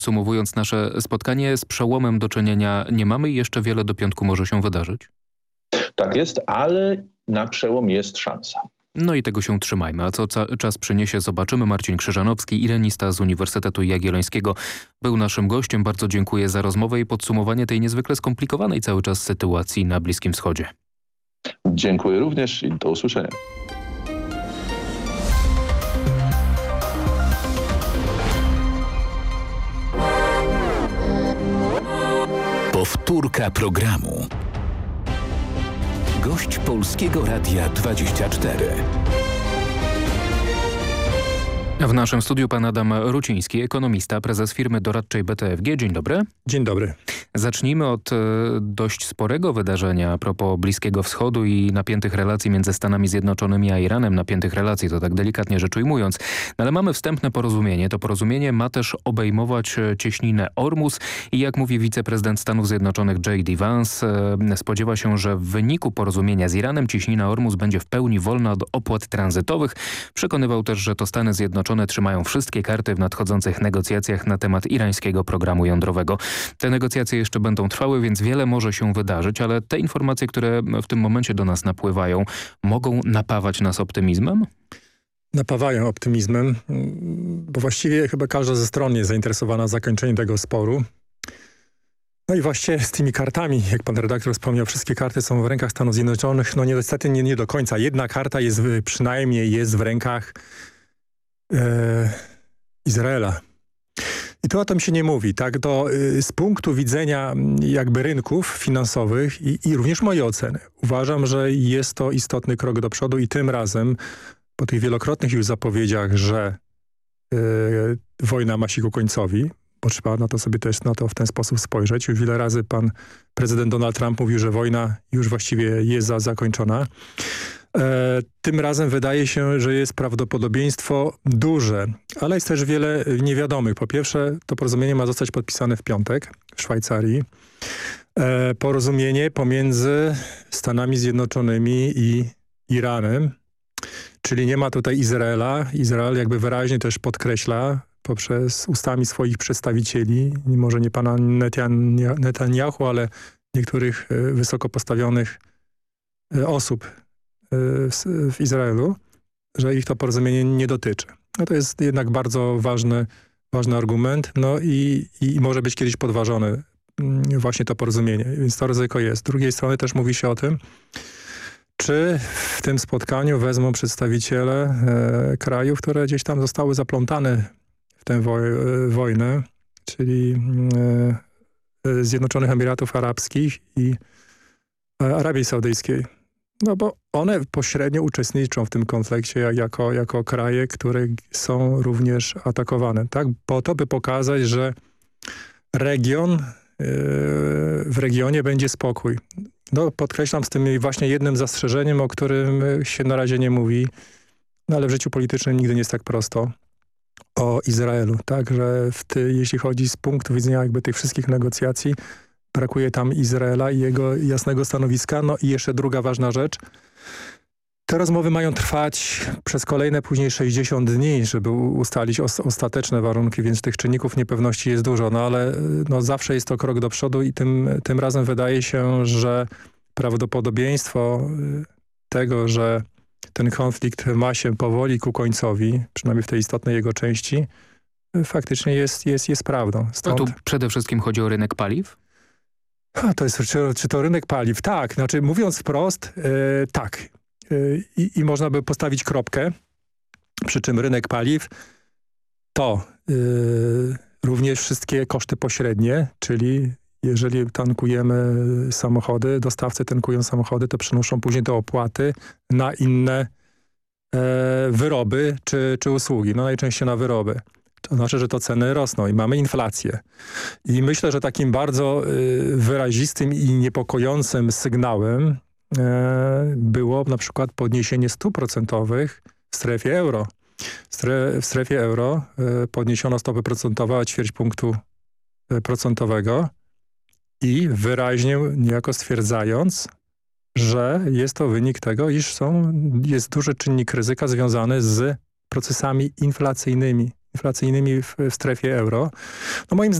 Podsumowując nasze spotkanie, z przełomem do czynienia nie mamy i jeszcze wiele do piątku może się wydarzyć. Tak jest, ale na przełom jest szansa. No i tego się trzymajmy. A co czas przyniesie, zobaczymy. Marcin Krzyżanowski, irenista z Uniwersytetu Jagiellońskiego, był naszym gościem. Bardzo dziękuję za rozmowę i podsumowanie tej niezwykle skomplikowanej cały czas sytuacji na Bliskim Wschodzie. Dziękuję również i do usłyszenia. Powtórka programu. Gość Polskiego Radia 24. W naszym studiu pan Adam Ruciński, ekonomista, prezes firmy doradczej BTFG. Dzień dobry. Dzień dobry. Zacznijmy od dość sporego wydarzenia a propos Bliskiego Wschodu i napiętych relacji między Stanami Zjednoczonymi a Iranem. Napiętych relacji, to tak delikatnie rzecz ujmując. No ale mamy wstępne porozumienie. To porozumienie ma też obejmować cieśninę Ormus i jak mówi wiceprezydent Stanów Zjednoczonych J.D. Vance, spodziewa się, że w wyniku porozumienia z Iranem cieśnina Ormus będzie w pełni wolna od opłat tranzytowych. Przekonywał też, że to Stany Zjednoczone trzymają wszystkie karty w nadchodzących negocjacjach na temat irańskiego programu jądrowego. Te negocjacje jeszcze będą trwały, więc wiele może się wydarzyć, ale te informacje, które w tym momencie do nas napływają, mogą napawać nas optymizmem? Napawają optymizmem, bo właściwie chyba każda ze stron jest zainteresowana zakończeniem tego sporu. No i właśnie z tymi kartami, jak pan redaktor wspomniał, wszystkie karty są w rękach Stanów Zjednoczonych. No niestety nie do końca. Jedna karta przynajmniej jest w rękach Izraela. I tu o tym się nie mówi, tak? To z punktu widzenia jakby rynków finansowych i również mojej oceny uważam, że jest to istotny krok do przodu i tym razem po tych wielokrotnych już zapowiedziach, że wojna ma się ku końcowi, bo trzeba na to sobie też w ten sposób spojrzeć. Już wiele razy pan prezydent Donald Trump mówił, że wojna już właściwie jest zakończona. Tym razem wydaje się, że jest prawdopodobieństwo duże, ale jest też wiele niewiadomych. Po pierwsze, to porozumienie ma zostać podpisane w piątek w Szwajcarii. Porozumienie pomiędzy Stanami Zjednoczonymi i Iranem, czyli nie ma tutaj Izraela. Izrael jakby wyraźnie też podkreśla poprzez ustami swoich przedstawicieli, może nie pana Netanyahu, ale niektórych wysoko postawionych osób w Izraelu, że ich to porozumienie nie dotyczy. No to jest jednak bardzo ważny argument, no i może być kiedyś podważone właśnie to porozumienie, więc to ryzyko jest. Z drugiej strony też mówi się o tym, czy w tym spotkaniu wezmą przedstawiciele krajów, które gdzieś tam zostały zaplątane w tę wojnę, czyli Zjednoczonych Emiratów Arabskich i Arabii Saudyjskiej. No bo one pośrednio uczestniczą w tym konflikcie jako kraje, które są również atakowane. Tak? Po to, by pokazać, że w regionie będzie spokój. No, podkreślam z tym właśnie jednym zastrzeżeniem, o którym się na razie nie mówi, no ale w życiu politycznym nigdy nie jest tak prosto, o Izraelu. Tak? Że jeśli chodzi z punktu widzenia jakby tych wszystkich negocjacji, brakuje tam Izraela i jego jasnego stanowiska. No i jeszcze druga ważna rzecz. Te rozmowy mają trwać przez kolejne później 60 dni, żeby ustalić ostateczne warunki, więc tych czynników niepewności jest dużo. No ale no, zawsze jest to krok do przodu i tym razem wydaje się, że prawdopodobieństwo tego, że ten konflikt ma się powoli ku końcowi, przynajmniej w tej istotnej jego części, faktycznie jest prawdą. Stąd... A tu przede wszystkim chodzi o rynek paliw? To jest, czy to rynek paliw? Tak, znaczy mówiąc wprost, tak. I można by postawić kropkę, przy czym rynek paliw to również wszystkie koszty pośrednie, czyli jeżeli tankujemy samochody, dostawcy tankują samochody, to przenoszą później te opłaty na inne wyroby czy usługi, no najczęściej na wyroby. To znaczy, że to ceny rosną i mamy inflację. I myślę, że takim bardzo wyrazistym i niepokojącym sygnałem było na przykład podniesienie stóp procentowych w strefie euro. W strefie euro podniesiono stopy procentowe o ćwierć punktu procentowego i wyraźnie niejako stwierdzając, że jest to wynik tego, iż jest duży czynnik ryzyka związany z procesami inflacyjnymi. inflacyjnymi w strefie euro. No moim